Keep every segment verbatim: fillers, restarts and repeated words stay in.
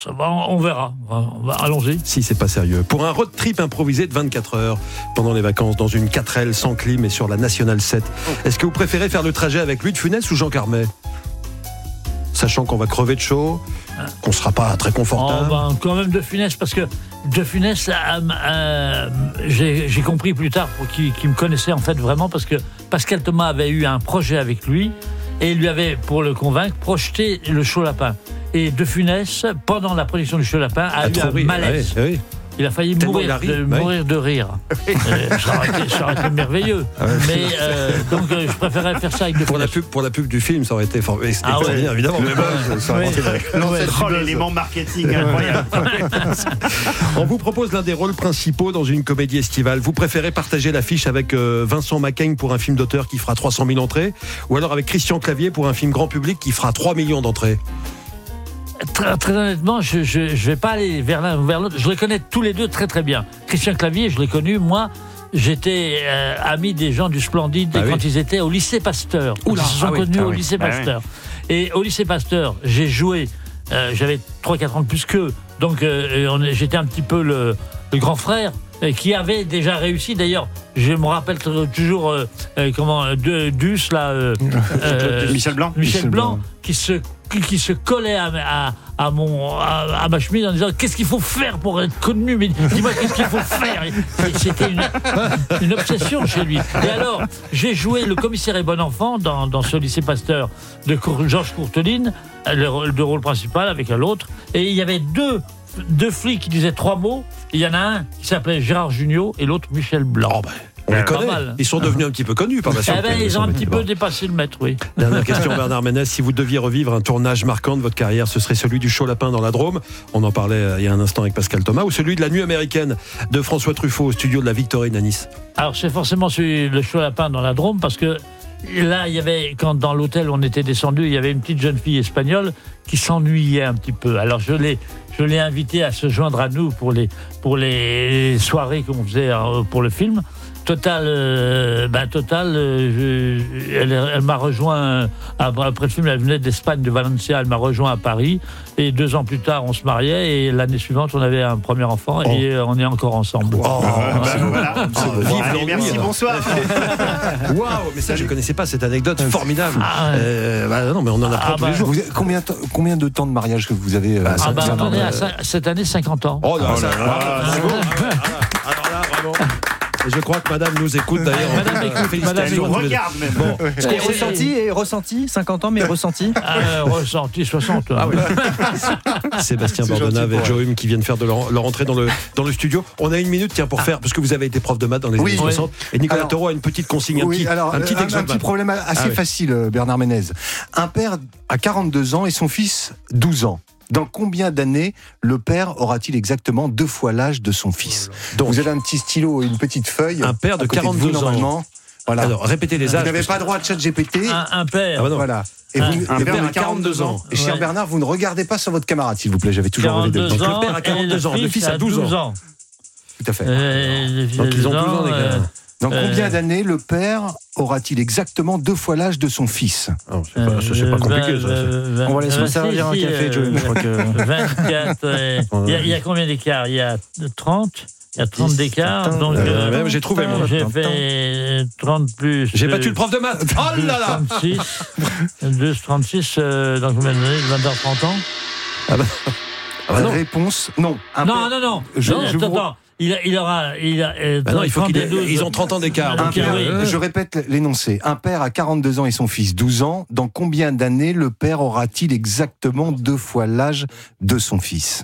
Ça va, on verra. On va, allons-y. Si c'est pas sérieux. Pour un road trip improvisé de vingt-quatre heures pendant les vacances dans une quatre L sans clim et sur la Nationale sept, est-ce que vous préférez faire le trajet avec Louis de Funès ou Jean Carmet ? Sachant qu'on va crever de chaud, qu'on sera pas très confortable. Oh, ben, quand même De Funès, parce que De Funès, euh, euh, j'ai, j'ai compris plus tard pour qui, qui me connaissait en fait vraiment, parce que Pascal Thomas avait eu un projet avec lui et il lui avait, pour le convaincre, projeté le Chaud Lapin. Et De Funès, pendant la production du Chaud Lapin, a, a eu un ri, malaise. Ah oui, oui. Il a failli mourir, il a ri, de, oui. mourir de rire. euh, ça, aurait été, ça aurait été merveilleux. Ah ouais. Mais euh, donc euh, je préférais faire ça avec De pour Funès. la pub, pour la pub du film, ça aurait été fort. Ah ouais. Évidemment. Mais bon, ça aurait été oh, l'élément marketing incroyable. On vous propose l'un des rôles principaux dans une comédie estivale. Vous préférez partager l'affiche avec euh, Vincent Macaigne pour un film d'auteur qui fera trois cent mille entrées, ou alors avec Christian Clavier pour un film grand public qui fera trois millions d'entrées? Très, très honnêtement, je ne vais pas aller vers l'un ou vers l'autre. Je les connais tous les deux très très bien. Christian Clavier, je l'ai connu, moi, j'étais euh, ami des gens du Splendide ah quand oui. ils étaient au lycée Pasteur. Oula, ils se sont ah connus oui, ah au oui. lycée ah Pasteur. Oui. Et au lycée Pasteur, j'ai joué, euh, j'avais trois quatre ans de plus qu'eux, donc euh, on, j'étais un petit peu le, le grand frère euh, qui avait déjà réussi. D'ailleurs, je me rappelle toujours, euh, euh, comment, de, Duss, là, euh, euh, Michel Blanc. Michel, Michel Blanc, Blanc, qui se qui se collait à, à, à, mon, à, à ma chemise en disant qu'est-ce qu'il faut faire pour être connu, mais dis-moi qu'est-ce qu'il faut faire. C'était une, une obsession chez lui. Et alors j'ai joué le commissaire et bon enfant dans, dans ce lycée Pasteur de Georges Courteline, le, le rôle principal avec l'autre, et il y avait deux deux flics qui disaient trois mots. Il y en a un qui s'appelait Gérard Jugnot et l'autre Michel Blanc. Oh ben. On les connaît. Mal. Ils sont devenus un petit peu connus par la suite. Eh ben, ils ont un petit peu dépassé le maître, oui. Dernière question, Bernard Ménez. Si vous deviez revivre un tournage marquant de votre carrière, ce serait celui du Chaud Lapin dans la Drôme. On en parlait il y a un instant avec Pascal Thomas. Ou celui de la Nuit américaine de François Truffaut au studio de la Victorine à Nice. Alors, c'est forcément celui, le Chaud Lapin dans la Drôme, parce que là, il y avait, quand dans l'hôtel où on était descendu, il y avait une petite jeune fille espagnole qui s'ennuyait un petit peu. Alors, je l'ai, je l'ai invitée à se joindre à nous pour les, pour les soirées qu'on faisait pour le film. Total, euh, ben total, euh, je, elle, elle m'a rejoint après, après le film. Elle venait d'Espagne, de Valencia. Elle m'a rejoint à Paris. Et deux ans plus tard, on se mariait. Et l'année suivante, on avait un premier enfant. Oh. Et on est encore ensemble. Oh, oh, bah, voilà. oh, allez, merci, bonsoir. Waouh, mais ça, je ne connaissais pas cette anecdote formidable. Ah, ouais. euh, bah, non, mais on en apprend ah, tous bah, les jours. Vous avez, combien, combien de temps de mariage que vous avez bah, ah, bah, on est à cette année cinquante ans. Oh, là, oh là, là, là, c'est bon. Alors là, vraiment. Et je crois que madame nous écoute d'ailleurs. Madame écoute, madame nous regarde même. Bon. Et ressenti, et ressenti, cinquante ans, mais ressenti euh, Ressenti, soixante. Ah oui. Sébastien Bordenave et Joe Hume qui viennent faire de leur, leur entrée dans le, dans le studio. On a une minute, tiens, pour faire, parce que vous avez été prof de maths dans les oui, années soixante. Oui. Et Nicolas Taureau a une petite consigne, un oui, petit, alors, un petit un, exemple. Un petit problème assez ah, oui. facile, Bernard Ménez. Un père a quarante-deux ans et son fils douze ans. Dans combien d'années le père aura-t-il exactement deux fois l'âge de son fils? Donc, vous avez un petit stylo et une petite feuille. Un père de quarante-deux de vous, ans. Normalement. Voilà. Alors, répétez les âges. Vous n'avez pas droit à ChatGPT. Un, un père. Ah bah voilà. Et un, vous, un et père de quarante-deux ans. Et cher ouais. Bernard, vous ne regardez pas sur votre camarade, s'il vous plaît. J'avais toujours rêvé de vous. Donc le père a quarante-deux ans, le fils a douze ans. Tout à fait. Euh, Donc ils ont douze ans, les gars. Dans combien d'années le père aura-t-il exactement deux fois l'âge de son fils? oh, c'est pas, ça, c'est pas compliqué, ça. vingt, On va laisser ça servir un café, Joe. vingt-quatre. Il y a combien d'écart? Il y a trente. Il y a trente d'écart. Donc, euh, même, j'ai trouvé, moi. J'ai fait trente plus. J'ai battu le prof de maths. Oh là là trente-six. deux, trente-six, euh, dans combien d'années? vingt ans, trente ans? Ah bah, ah bah non. Réponse, non. Un non, non, non. Je, non, je attends, vous... attends. Il, il aura. Il a, euh, bah non, il faut qu'ils ils ont trente ans d'écart. Un père, oui. Je répète l'énoncé. Un père a quarante-deux ans et son fils douze ans. Dans combien d'années le père aura-t-il exactement deux fois l'âge de son fils?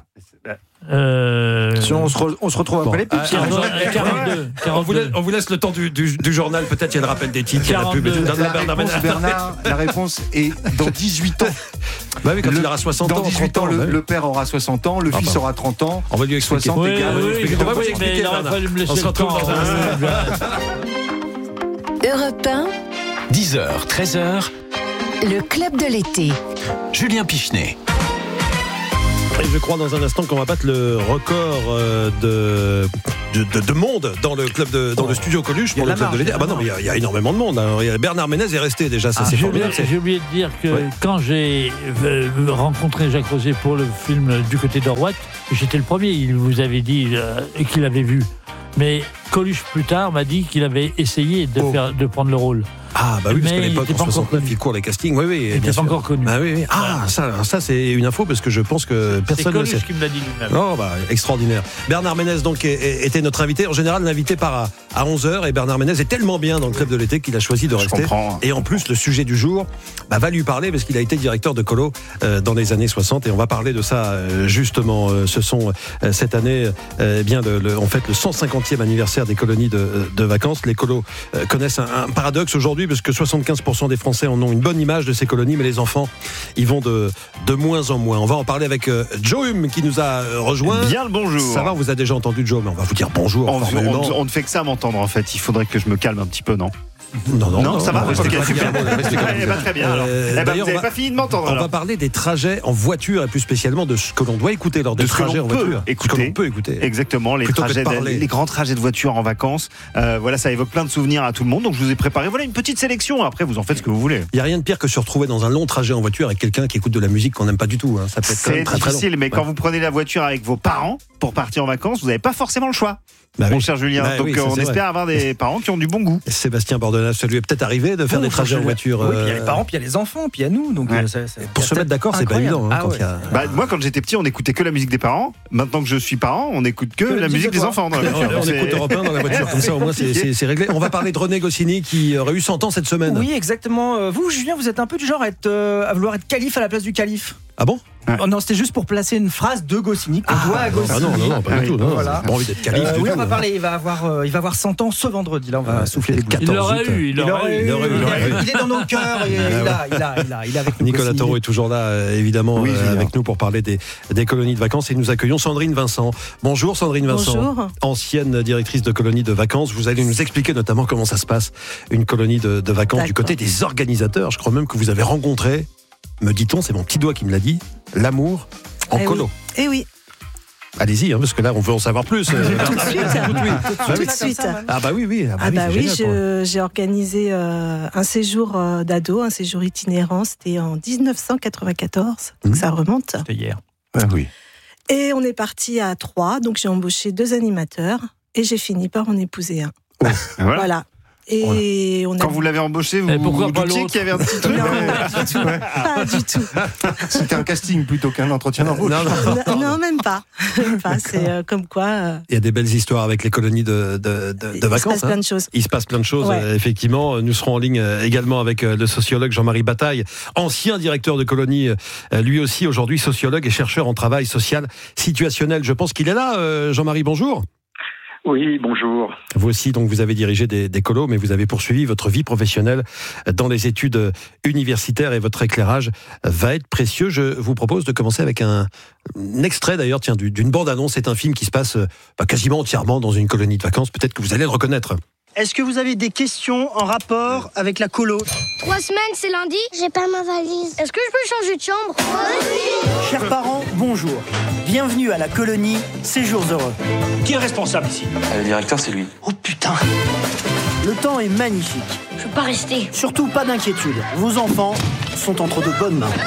Euh... Si on, se re, on se retrouve après bon. les pubs. quarante-deux, quarante-deux, on, vous laisse, on vous laisse le temps du, du, du journal. Peut-être il y a le rappel des titres. quarante-deux, la, la, Bernard, réponse, Bernard, la réponse est dans dix-huit ans. Bah oui, quand le, il aura soixante dans ans. Dans dix-huit ans, le, le père aura soixante ans, le ah fils bah. aura trente ans. On va lui expliquer. soixante oui, égale. Oui, oui, on va vous expliquer. On se retrouve dans un. Europe un. dix heures, treize heures. Le club de l'été. Julien Pichenet. Et je crois dans un instant qu'on va battre le record de de, de, de monde dans le club de, dans oh. le studio Coluche pour le club de l'été. Ah bah non, mais il y, y a énormément de monde. Hein. Bernard Ménez est resté déjà, ça ah, c'est formidable. J'ai oublié de dire que ouais. quand j'ai rencontré Jacques Rosier pour le film Du côté d'Orwat, j'étais le premier. Il vous avait dit euh, qu'il avait vu. Mais Coluche plus tard m'a dit qu'il avait essayé de, oh. faire, de prendre le rôle. Ah bah oui, parce qu'à l'époque, en soixante-neuf, il court les castings. Oui, oui, il n'était pas encore connu. Ah, oui, oui. ah ça, ça c'est une info parce que je pense que personne ne sait. C'est Coluche qui me l'a dit lui-même. Oh bah, extraordinaire. Bernard Ménez donc était notre invité. En général, l'invité part à onze heures et Bernard Ménez est tellement bien dans le club de l'été qu'il a choisi de je rester. Comprends. Et en plus, le sujet du jour bah, va lui parler parce qu'il a été directeur de colo euh, dans les années soixante et on va parler de ça euh, justement. Euh, ce sont euh, cette année euh, bien le, le, en fait le cent cinquantième anniversaire des colonies de, de vacances. Les colos euh, connaissent un, un paradoxe aujourd'hui parce que soixante-quinze pour cent des Français en ont une bonne image de ces colonies, mais les enfants y vont de, de moins en moins. On va en parler avec euh, Joe Hume qui nous a rejoint. Bien le bonjour. Ça va, on vous a déjà entendu Joe, mais on va vous dire bonjour. On, on, on ne fait que ça m'entendre en fait. Il faudrait que je me calme un petit peu, non ? Non, non, non, non, ça va, restez okay, super. Eh ben, très bien. Alors. Euh, eh ben, vous n'avez pas fini de m'entendre. On alors. va parler des trajets en voiture et plus spécialement de ce que l'on doit écouter lors des trajets en voiture. Écouter, ce que l'on peut écouter. Exactement, les, trajets de, les grands trajets de voiture en vacances. Euh, voilà, ça évoque plein de souvenirs à tout le monde. Donc je vous ai préparé voilà une petite sélection. Après, vous en faites ce que vous voulez. Il n'y a rien de pire que se retrouver dans un long trajet en voiture avec quelqu'un qui écoute de la musique qu'on n'aime pas du tout. Hein. Ça peut être quand même très, difficile, très long. mais ouais. quand vous prenez la voiture avec vos parents pour partir en vacances, vous n'avez pas forcément le choix. Bah Mon oui. cher Julien, bah donc oui, on c'est espère vrai. avoir des parents qui ont du bon goût. Sébastien Bordenas, ça lui est peut-être arrivé de faire oh, des trajets en voiture. Oui, puis il y a les parents, puis il y a les enfants, puis il y a nous. Donc ouais. euh, ça, ça, pour se mettre d'accord, c'est pas évident. Hein, ah, quand ouais. y a... bah, moi, quand j'étais petit, on écoutait que la musique des parents. Maintenant que je suis parent, on écoute que, que la musique des enfants dans la voiture. on c'est... écoute Europe un dans la voiture, comme ça au moins c'est, c'est, c'est réglé. On va parler de René Goscinny qui aurait eu cent ans cette semaine. Oui, exactement. Vous, Julien, vous êtes un peu du genre à, être, euh, à vouloir être calife à la place du calife. Ah bon? Ouais. Oh non, c'était juste pour placer une phrase de Goscinny qu'on ah, doit à Goscinny. Ah non, non, non, pas ah, du tout. Non, voilà. Pas envie d'être calife. Euh, du oui, tout, on va hein. parler. Il va avoir, euh, il va avoir cent ans ce vendredi. Là, on va souffler les boules. Il l'aurait eu. Il l'aurait eu. Il l'aurait eu. Il est dans nos cœurs. Il est là. Il a, il a, il est avec nous. Nicolas Taureau est toujours là, évidemment, oui, euh, avec nous pour parler des, des colonies de vacances. Et nous accueillons Sandrine Vincent. Bonjour Sandrine Vincent. Bonjour. Ancienne directrice de colonies de vacances. Vous allez nous expliquer notamment comment ça se passe, une colonie de, de vacances. D'accord. Du côté des organisateurs. Je crois même que vous avez rencontré, me dit-on, c'est mon petit doigt qui me l'a dit, l'amour en eh colo. Oui. Eh oui. Allez-y, hein, parce que là, on veut en savoir plus. Tout de suite. Tout de suite. Ah bah oui, oui. Ah bah, ah bah oui, oui, génial, je, j'ai organisé euh, un séjour euh, d'ado, un séjour itinérant. C'était en dix-neuf cent quatre-vingt-quatorze, donc mmh. ça remonte. C'était hier. Ah oui. Et on est parti à trois, donc j'ai embauché deux animateurs et j'ai fini par en épouser un. Ouais. Voilà. voilà. Et on a... Quand vous l'avez embauché, vous, pourquoi vous pas doutiez l'autre qu'il y avait un petit truc. Non, pas du tout. Pas du tout. C'était un casting plutôt qu'un entretien d'embauche. Non, non, non, non, même pas. Même pas. C'est euh, comme quoi. Euh... Il y a des belles histoires avec les colonies de, de, de, de vacances. Il se passe hein. plein de choses. Il se passe plein de choses, ouais. euh, effectivement. Nous serons en ligne euh, également avec euh, le sociologue Jean-Marie Bataille, ancien directeur de colonie, euh, lui aussi aujourd'hui sociologue et chercheur en travail social situationnel. Je pense qu'il est là. Euh, Jean-Marie, bonjour. Oui, bonjour. Vous aussi, donc, vous avez dirigé des, des colos, mais vous avez poursuivi votre vie professionnelle dans les études universitaires et votre éclairage va être précieux. Je vous propose de commencer avec un, un extrait, d'ailleurs, tiens, d'une bande-annonce. C'est un film qui se passe bah, quasiment entièrement dans une colonie de vacances. Peut-être que vous allez le reconnaître. Est-ce que vous avez des questions en rapport avec la colo? Trois semaines, c'est lundi. J'ai pas ma valise. Est-ce que je peux changer de chambre? Oui. Chers parents, bonjour. Bienvenue à la colonie Séjours Heureux. Qui est le responsable ici? Le directeur, c'est lui. Oh putain. Le temps est magnifique. Je peux pas rester. Surtout pas d'inquiétude. Vos enfants sont entre de bonnes mains.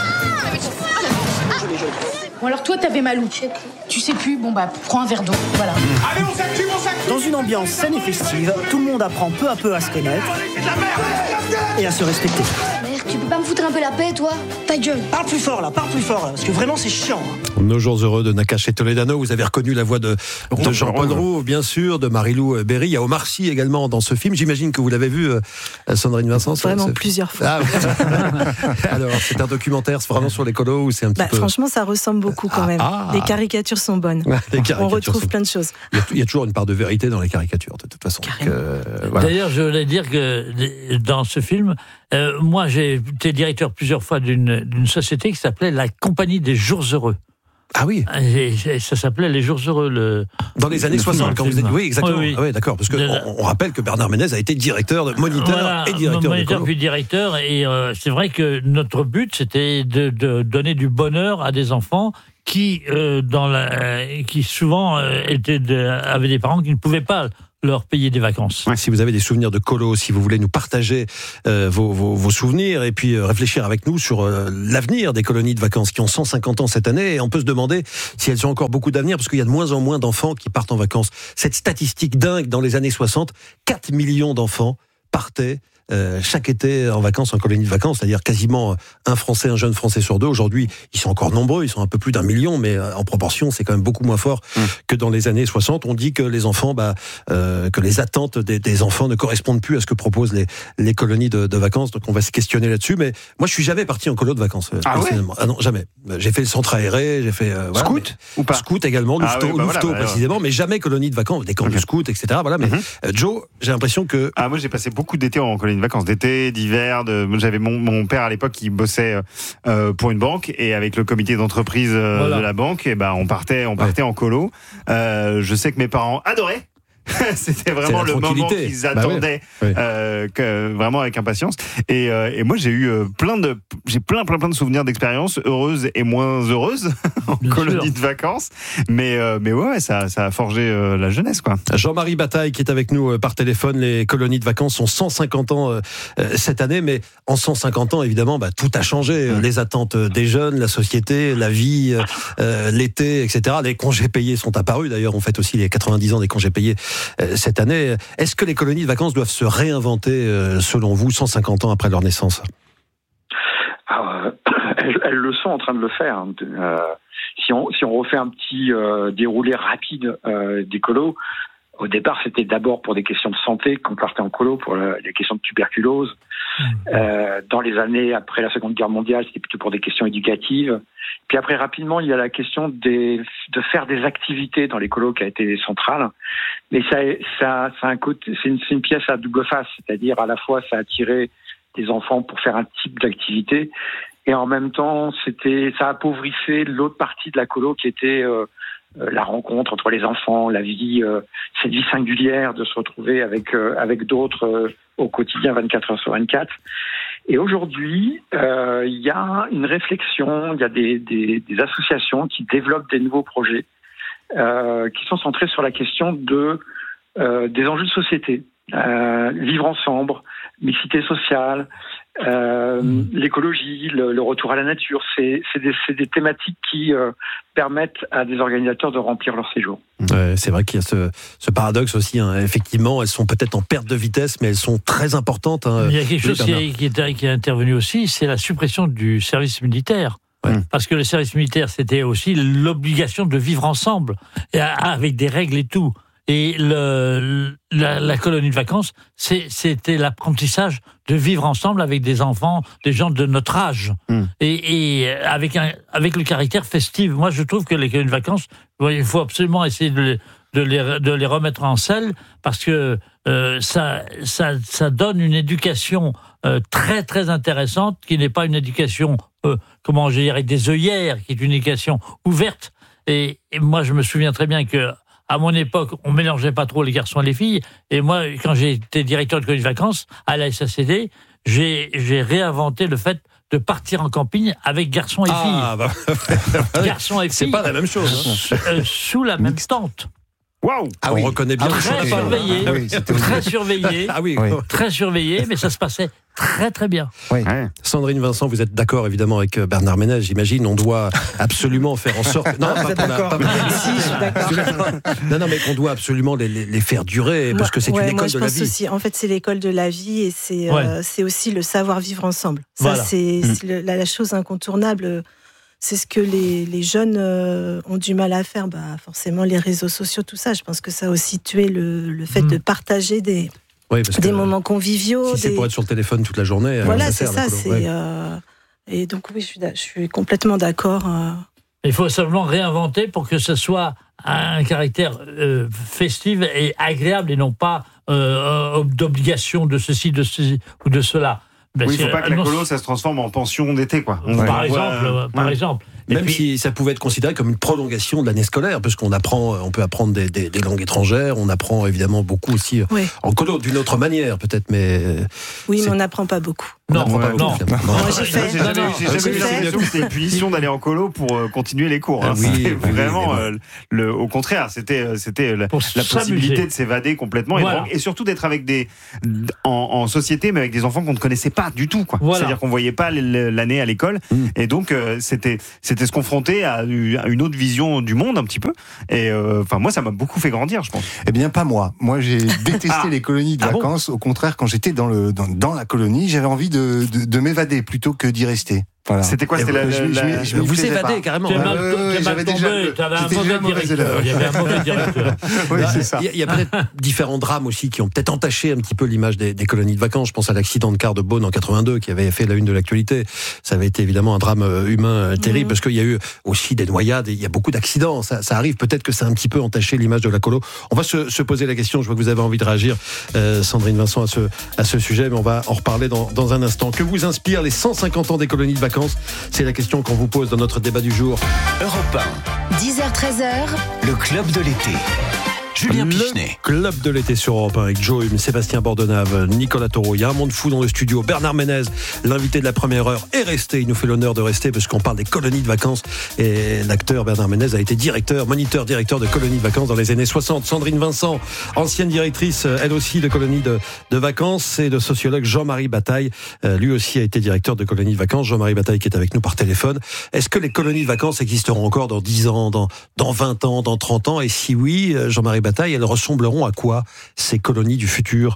Bon alors toi t'avais mal où? Tu sais plus, bon bah prends un verre d'eau, voilà. Allez on s'active, on s'active. Dans une ambiance saine et festive, tout le monde apprend peu à peu à se connaître et à se respecter. Merde, tu peux pas me foutre un peu la paix toi? Ta gueule. Parle plus fort là, parle plus fort là, parce que vraiment c'est chiant. Hein. Nos jours heureux de Nakache Toledano, vous avez reconnu la voix de, de Jean-Paul Roux, bien sûr, de Marie-Lou Berry. Il y a Omar Sy également dans ce film. J'imagine que vous l'avez vu, euh, Sandrine Vincent. Vraiment c'est... plusieurs fois. Ah, alors, c'est un documentaire, c'est vraiment sur les colos ou c'est un petit bah, peu... Franchement, ça ressemble beaucoup quand même. Ah, ah. Les caricatures sont bonnes. Les caricatures On retrouve sont... plein de choses. Il y, a, il y a toujours une part de vérité dans les caricatures, de toute façon. Donc, euh, voilà. D'ailleurs, je voulais dire que dans ce film, euh, moi, j'ai été directeur plusieurs fois d'une, d'une société qui s'appelait la Compagnie des Jours Heureux. Ah oui. Et ça s'appelait les Jours Heureux. Le... Dans les années soixante, quand vous êtes... Oui, exactement. Oui, oui. Ah oui, d'accord. Parce que de... on, on rappelle que Bernard Ménez a été directeur, de, moniteur voilà, et directeur. Moniteur puis directeur. Et euh, c'est vrai que notre but, c'était de, de donner du bonheur à des enfants qui, euh, dans la, qui souvent euh, étaient de, avaient des parents qui ne pouvaient pas leur payer des vacances. Ouais, si vous avez des souvenirs de colo, si vous voulez nous partager euh, vos, vos, vos souvenirs et puis euh, réfléchir avec nous sur euh, l'avenir des colonies de vacances qui ont cent cinquante ans cette année, et on peut se demander si elles ont encore beaucoup d'avenir parce qu'il y a de moins en moins d'enfants qui partent en vacances. Cette statistique dingue dans les années soixante, quatre millions d'enfants partaient Euh, chaque été en vacances, en colonie de vacances, c'est-à-dire quasiment un Français, un jeune Français sur deux. Aujourd'hui, ils sont encore nombreux, ils sont un peu plus d'un million, mais en proportion, c'est quand même beaucoup moins fort mmh. que dans les années soixante. On dit que les enfants, bah, euh, que les attentes des, des enfants ne correspondent plus à ce que proposent les, les colonies de, de vacances. Donc on va se questionner là-dessus. Mais moi, je suis jamais parti en colo de vacances. Ah ouais ah non, jamais. J'ai fait le centre aéré, j'ai fait euh, voilà, scout mais, ou pas scout également, ah Louveteau, oui, bah Louveteau voilà, bah, précisément, mais jamais colonie de vacances, des camps okay. de scout, et cetera. Voilà. Mais mmh. euh, Joe, j'ai l'impression que ah moi j'ai passé beaucoup d'été en colonie de vacances, d'été, d'hiver. De... J'avais mon, mon père à l'époque qui bossait euh, pour une banque et avec le comité d'entreprise euh, voilà. de la banque, et ben on partait, on partait ouais. en colo. Euh, je sais que mes parents adoraient. C'était vraiment le moment qu'ils attendaient, bah oui. Oui. Euh, que, vraiment avec impatience. Et, euh, et moi, j'ai eu euh, plein de, j'ai plein, plein, plein de souvenirs d'expériences heureuses et moins heureuses en Bien colonie sûr. de vacances. Mais, euh, mais ouais, ça, ça a forgé euh, la jeunesse, quoi. Jean-Marie Bataille qui est avec nous euh, par téléphone. Les colonies de vacances sont cent cinquante ans euh, cette année, mais en cent cinquante ans, évidemment, bah, tout a changé. Mmh. Les attentes des jeunes, la société, la vie, euh, l'été, et cetera. Les congés payés sont apparus. D'ailleurs, on fête aussi les quatre-vingt-dix ans des congés payés cette année. Est-ce que les colonies de vacances doivent se réinventer, selon vous, cent cinquante ans après leur naissance ? Alors, euh, elles, elles le sont en train de le faire. Euh, si, on, si on refait un petit euh, déroulé rapide euh, des colos, au départ, c'était d'abord pour des questions de santé qu'on partait en colo, pour la, les questions de tuberculose. Euh, dans les années après la Seconde Guerre mondiale, c'était plutôt pour des questions éducatives. Puis après, rapidement, il y a la question des, de faire des activités dans les colos qui a été centrale. Mais ça, ça, ça a un côté, c'est une, c'est une pièce à double face, c'est-à-dire à la fois ça a attiré des enfants pour faire un type d'activité, et en même temps, c'était, ça appauvrissait l'autre partie de la colo qui était euh, la rencontre entre les enfants, la vie, euh, cette vie singulière de se retrouver avec euh, avec d'autres euh, au quotidien, vingt-quatre heures sur vingt-quatre. Et aujourd'hui, euh, il y a une réflexion, il y a des, des, des associations qui développent des nouveaux projets euh, qui sont centrés sur la question de euh, des enjeux de société, euh, vivre ensemble, mixité sociale, euh, mmh. l'écologie, le, le retour à la nature. C'est, c'est, des, c'est des thématiques qui euh, permettent à des organisateurs de remplir leur séjour. Ouais, c'est vrai qu'il y a ce, ce paradoxe aussi. Hein. Effectivement, elles sont peut-être en perte de vitesse, mais elles sont très importantes. Hein. Il y a quelque chose qui est, qui, est, qui est intervenu aussi, c'est la suppression du service militaire. Ouais. Parce que le service militaire, c'était aussi l'obligation de vivre ensemble, avec des règles et tout. Et le, la, la colonie de vacances, c'est, c'était l'apprentissage de vivre ensemble avec des enfants, des gens de notre âge, mmh. et, et avec, un, avec le caractère festif. Moi, je trouve que les colonies de vacances, il faut absolument essayer de les, de les, de les remettre en selle, parce que euh, ça, ça, ça donne une éducation euh, très, très intéressante, qui n'est pas une éducation, euh, comment je dirais, des œillères, qui est une éducation ouverte. Et, et moi, je me souviens très bien que à mon époque, on mélangeait pas trop les garçons et les filles. Et moi, quand j'ai été directeur de colonie de vacances à la S A C D, j'ai, j'ai réinventé le fait de partir en camping avec garçons et filles. Ah, bah, garçons et filles. C'est pas la même chose. Hein. Euh, sous la même tente. Waouh! Ah, on oui. reconnaît bien. Très surveillé, ah, oui, très surveillé, ah, oui. très surveillé, mais ça se passait très très bien. Oui. Ouais. Sandrine Vincent, vous êtes d'accord évidemment avec Bernard Ménez, j'imagine. On doit absolument faire en sorte. Non, pas, pas, d'accord. Pas, si, je suis d'accord. Non, non, mais qu'on doit absolument les, les, les faire durer, parce que c'est ouais, une école moi, je de la pense vie. Aussi, en fait, c'est l'école de la vie, et c'est, ouais. euh, c'est aussi le savoir vivre ensemble. Ça, voilà. c'est, mmh. c'est le, la, la chose incontournable. C'est ce que les, les jeunes euh, ont du mal à faire. Bah, forcément, les réseaux sociaux, tout ça. Je pense que ça a aussi tué le, le fait mmh. de partager des, oui, parce des que, moments conviviaux. Si des... c'est pour être sur le téléphone toute la journée. Voilà, ça c'est sert, ça. C'est, ouais. euh... Et donc, oui, je suis, je suis complètement d'accord. Euh... Il faut simplement réinventer pour que ce soit un caractère euh, festif et agréable, et non pas euh, d'obligation de ceci, de ceci ou de cela. Ben oui, il ne faut pas que la colo, ça se transforme en pension d'été, quoi. On par exemple, voit... par ouais. exemple. Même puis, si ça pouvait être considéré comme une prolongation de l'année scolaire, parce qu'on apprend, on peut apprendre des, des, des langues étrangères, on apprend évidemment beaucoup aussi oui. en colo, d'une autre manière peut-être, mais... Oui, mais on n'apprend pas beaucoup. Non, on ouais, pas non. beaucoup, Moi, j'ai fait. J'ai jamais, j'ai jamais eu l'impression que c'était une punition d'aller en colo pour euh, continuer les cours. Hein. Ah oui, c'était oui, vraiment bon. euh, le, au contraire, c'était c'était la, la possibilité de s'évader complètement voilà. et, et surtout d'être avec des en, en société, mais avec des enfants qu'on ne connaissait pas du tout. Quoi. Voilà. C'est-à-dire qu'on voyait pas l'année à l'école, mmh. et donc euh, c'était c'était se confronter à une autre vision du monde un petit peu. Et enfin euh, moi, ça m'a beaucoup fait grandir, je pense. Eh bien, pas moi. Moi, j'ai détesté ah. les colonies de ah vacances. Bon Au contraire, quand j'étais dans le dans, dans la colonie, j'avais envie de, de, de m'évader plutôt que d'y rester. Voilà. C'était quoi? C'était la, la, je, la, je, je vous évadez carrément. T'es mal, euh, t'es mal tombé, t'avais un mauvais directeur. Il y avait un mauvais directeur. Oui, c'est ça. Il y a, il y a peut-être différents drames aussi qui ont peut-être entaché un petit peu l'image des, des colonies de vacances. Je pense à l'accident de car de Beaune en quatre-vingt-deux qui avait fait la une de l'actualité. Ça avait été évidemment un drame humain terrible mmh. parce qu'il y a eu aussi des noyades et il y a beaucoup d'accidents. Ça, ça arrive. Peut-être que ça a un petit peu entaché l'image de la colo. On va se, se poser la question. Je vois que vous avez envie de réagir, euh, Sandrine Vincent, à ce, à ce sujet, mais on va en reparler dans, dans un instant. Que vous inspirent les cent cinquante ans des colonies de vacances? C'est la question qu'on vous pose dans notre débat du jour. Europe un. dix heures treize heures. Le club de l'été. Julien le Pichenet. Club de l'été sur Europe un avec Joe Hume, Sébastien Bordenave, Nicolas Taureau. Il y a un monde fou dans le studio. Bernard Ménez, l'invité de la première heure, est resté. Il nous fait l'honneur de rester parce qu'on parle des colonies de vacances. Et l'acteur Bernard Ménez a été directeur, moniteur, directeur de colonies de vacances dans les années soixante. Sandrine Vincent, ancienne directrice, elle aussi, de colonies de, de vacances. Et le sociologue Jean-Marie Bataille, lui aussi a été directeur de colonies de vacances. Jean-Marie Bataille qui est avec nous par téléphone. Est-ce que les colonies de vacances existeront encore dans dix ans, dans, dans vingt ans, dans trente ans? Et si oui, Jean-Marie Bataille, elles ressembleront à quoi, ces colonies du futur?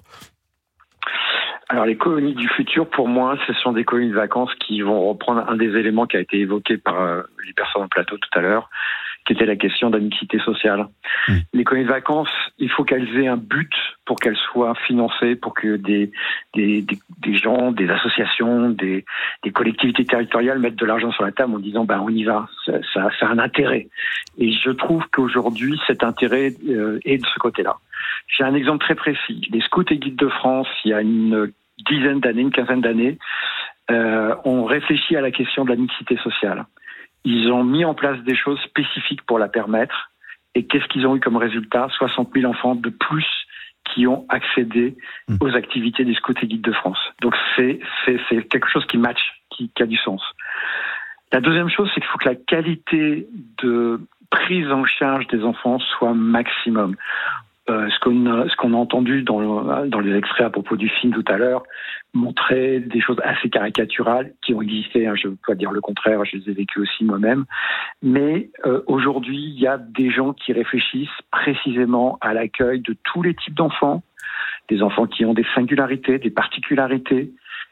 Alors les colonies du futur, pour moi, ce sont des colonies de vacances qui vont reprendre un des éléments qui a été évoqué par euh, les personnes au plateau tout à l'heure, qui était la question de la mixité sociale. Mmh. Les colonies de vacances, il faut qu'elles aient un but pour qu'elles soient financées, pour que des, des, des, des gens, des associations, des, des collectivités territoriales mettent de l'argent sur la table en disant ben on y va, ça, ça, ça a un intérêt. Et je trouve qu'aujourd'hui, cet intérêt euh, est de ce côté-là. J'ai un exemple très précis. Les Scouts et Guides de France, il y a une dizaine d'années, une quinzaine d'années, euh, ont réfléchi à la question de la mixité sociale. Ils ont mis en place des choses spécifiques pour la permettre. Et qu'est-ce qu'ils ont eu comme résultat? soixante mille enfants de plus qui ont accédé mmh. aux activités des Scouts et Guides de France. Donc c'est, c'est, c'est quelque chose qui match, qui, qui a du sens. La deuxième chose, c'est qu'il faut que la qualité de prise en charge des enfants soit maximum. Euh, ce qu'on a, ce qu'on a entendu dans, le, dans les extraits à propos du film tout à l'heure montrait des choses assez caricaturales qui ont existé, hein, je ne veux pas dire le contraire, je les ai vécues aussi moi-même, mais euh, aujourd'hui il y a des gens qui réfléchissent précisément à l'accueil de tous les types d'enfants, des enfants qui ont des singularités, des particularités,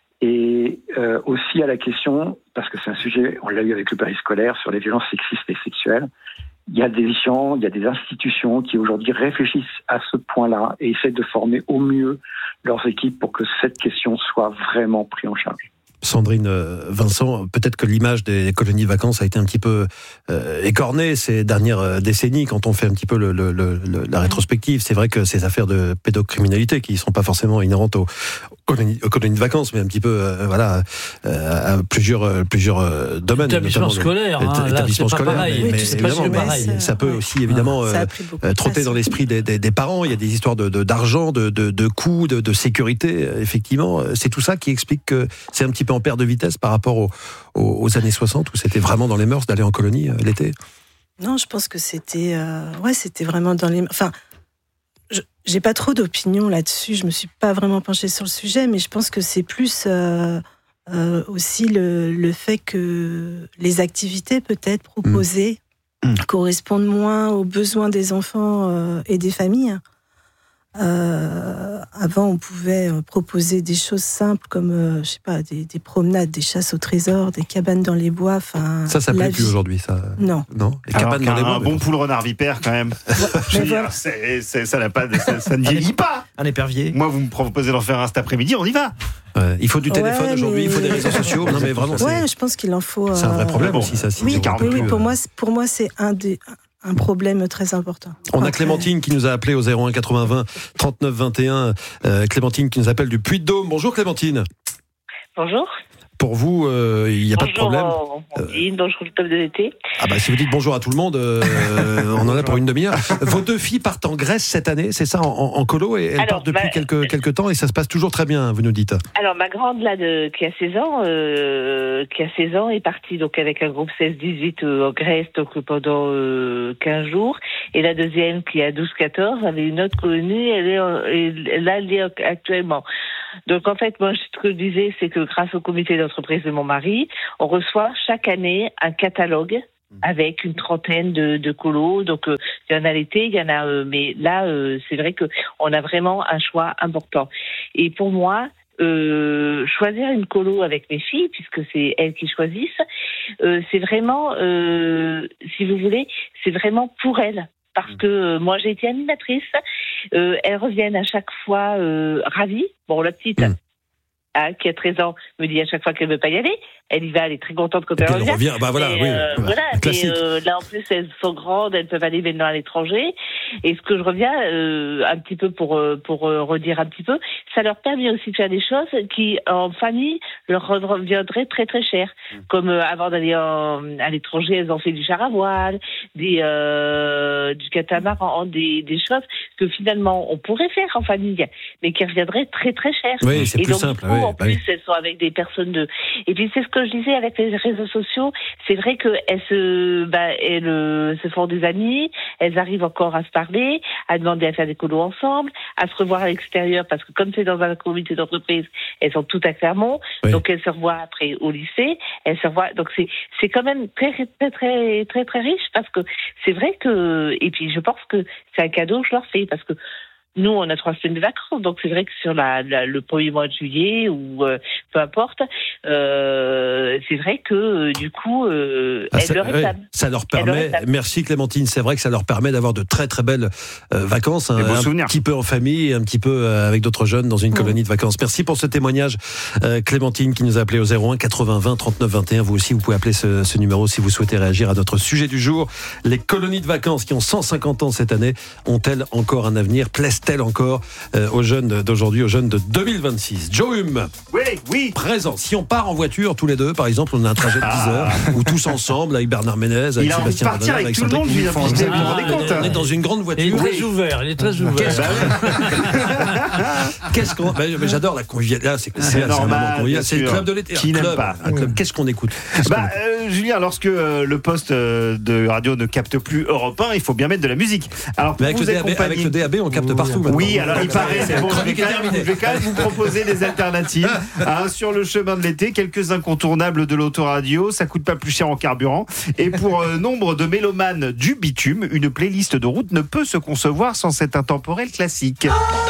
et euh, aussi à la question, parce que c'est un sujet, on l'a eu avec le périscolaire, sur les violences sexistes et sexuelles. Il y a des gens, il y a des institutions qui aujourd'hui réfléchissent à ce point-là et essaient de former au mieux leurs équipes pour que cette question soit vraiment prise en charge. Sandrine Vincent, peut-être que l'image des colonies de vacances a été un petit peu euh, écornée ces dernières décennies quand on fait un petit peu le, le, le, la rétrospective. C'est vrai que ces affaires de pédocriminalité qui ne sont pas forcément inhérentes aux, aux, colonies, aux colonies de vacances, mais un petit peu euh, voilà, euh, à plusieurs, euh, plusieurs euh, domaines. Établissement scolaire. Le, hein, établissement là, scolaire. Pareil. Mais, oui, mais c'est évidemment, pas pareil. Ça peut aussi évidemment euh, euh, trotter dans l'esprit des, des, des parents. Il y a des histoires de, de, d'argent, de, de, de coûts, de, de sécurité. Effectivement, c'est tout ça qui explique que c'est un petit peu en perte de vitesse par rapport aux, aux, aux années soixante où c'était vraiment dans les mœurs d'aller en colonie euh, l'été. Non, je pense que c'était, euh, ouais, c'était vraiment dans les. Enfin, je, j'ai pas trop d'opinion là-dessus. Je me suis pas vraiment penchée sur le sujet, mais je pense que c'est plus euh, euh, aussi le, le fait que les activités peut-être proposées mmh. correspondent moins aux besoins des enfants euh, et des familles. Euh, avant, on pouvait proposer des choses simples comme, euh, je sais pas, des, des promenades, des chasses au trésor, des cabanes dans les bois. Enfin, ça, ça plaît plus aujourd'hui, ça. Non. Non. Les Alors cabanes dans les bois. Un bon poule renard vipère, quand même. Je veux dire, c'est, c'est, ça n'a pas, de, ça, ça ne vieillit pas. Un épervier. Moi, vous me proposez d'en faire un cet après-midi, on y va. Ouais, il faut du téléphone ouais, aujourd'hui, mais... il faut des réseaux sociaux. Non, mais vraiment, ouais, c'est... je pense qu'il en faut. Euh... C'est un vrai problème bon, aussi, ça. Si oui, oui, oui, plus, pour euh... moi, pour moi, c'est un des. Un problème très important. On a Après... Clémentine qui nous a appelé au zéro un quatre-vingts trente-neuf vingt et un. Euh, Clémentine qui nous appelle du Puy-de-Dôme. Bonjour Clémentine. Bonjour. pour vous, euh, il n'y a bonjour, pas de problème. Ondine, bonjour le club de l'été. Ah bah si vous dites bonjour à tout le monde, euh, on en a pour une demi-heure. Vos deux filles partent en Grèce cette année, c'est ça, en, en colo, et elles Alors, partent depuis bah, quelques, quelques temps et ça se passe toujours très bien, vous nous dites. Alors ma grande là de, qui a seize ans, euh, qui a seize ans est partie donc avec un groupe seize dix-huit euh, en Grèce donc pendant euh, quinze jours, et la deuxième qui a douze quatorze avait une autre colonie, elle est, en, et là elle est actuellement. Donc en fait, moi ce que je disais, c'est que grâce au comité d'entreprise de mon mari, on reçoit chaque année un catalogue avec une trentaine de, de colos. Donc euh, il y en a l'été, il y en a, euh, mais là euh, c'est vrai que on a vraiment un choix important. Et pour moi, euh, choisir une colo avec mes filles, puisque c'est elles qui choisissent, euh, c'est vraiment, euh, si vous voulez, c'est vraiment pour elles. Parce que euh, moi j'ai été animatrice, euh, elles reviennent à chaque fois euh, ravies. Bon, la petite, mmh. hein, qui a treize ans, me dit à chaque fois qu'elle ne veut pas y aller. Elle y va, elle est très contente quand elle revient. Elle revient, bah voilà, et, oui, euh, voilà. Et, euh, là, en plus, elles sont grandes, elles peuvent aller maintenant à l'étranger. Et ce que je reviens, euh, un petit peu pour pour euh, redire un petit peu, ça leur permet aussi de faire des choses qui, en famille, leur reviendraient très très cher. Mmh. Comme euh, avant d'aller en, à l'étranger, elles ont fait du char à voile, des euh, du catamaran, des des choses que finalement on pourrait faire en famille, mais qui reviendraient très très cher. Oui, c'est et plus donc, simple. Du coup, oui, en bah plus, oui. elles sont avec des personnes de. Et puis c'est ce que je disais avec les réseaux sociaux, c'est vrai qu'elles se, bah, elles euh, se font des amis, elles arrivent encore à se parler, à demander à faire des colos ensemble, à se revoir à l'extérieur, parce que comme c'est dans un comité d'entreprise, elles sont toutes à Clermont, oui. Donc elles se revoient après au lycée, elles se revoient, donc c'est c'est quand même très très très très très riche, parce que c'est vrai que, et puis je pense que c'est un cadeau que je leur fais, parce que nous, on a trois semaines de vacances, donc c'est vrai que sur la, la, le premier mois de juillet, ou euh, peu importe, euh, c'est vrai que euh, du coup, euh, ah, elles ça, le réclament. Ouais, ça leur permet, leur merci Clémentine, c'est vrai que ça leur permet d'avoir de très très belles euh, vacances, hein, un souvenirs. petit peu en famille et un petit peu euh, avec d'autres jeunes dans une colonie mmh. de vacances. Merci pour ce témoignage, euh, Clémentine, qui nous a appelé au zéro un quatre-vingts vingt trente-neuf vingt et un. Vous aussi, vous pouvez appeler ce, ce numéro si vous souhaitez réagir à notre sujet du jour. Les colonies de vacances qui ont cent cinquante ans cette année, ont-elles encore un avenir? Plaisent-elles encore Euh, aux jeunes d'aujourd'hui, aux jeunes de deux mille vingt-six. Joe Hume, oui, oui. présent. Si on part en voiture tous les deux, par exemple, on a un trajet de dix heures, ou tous ensemble avec Bernard Ménez, avec il Sébastien a envie de partir Bernard, avec tout le monde, Sandrine. lui, Ah, vous vous rendez compte, on est dans une grande voiture. Il est très ouvert, il est très ouvert. Qu'est-ce qu'on... bah, j'adore la convivialité. Là, c'est, c'est, c'est normal. C'est, c'est le club de l'été. Qui un n'aime club, pas. un club. Qu'est-ce qu'on écoute Qu'est-ce bah, qu'on écoute euh, Julien, lorsque euh, le poste euh, de radio ne capte plus Europe un, il faut bien mettre de la musique. Alors, pour avec, vous le D A B, accompagner... avec le D A B, on capte partout. Maintenant. Oui, alors il paraît, c'est bon. Je vais, quand même, je vais quand même vous proposer des alternatives hein, sur le chemin de l'été, quelques incontournables de l'autoradio, ça coûte pas plus cher en carburant. Et pour euh, nombre de mélomanes du bitume, une playlist de route ne peut se concevoir sans cet intemporel classique.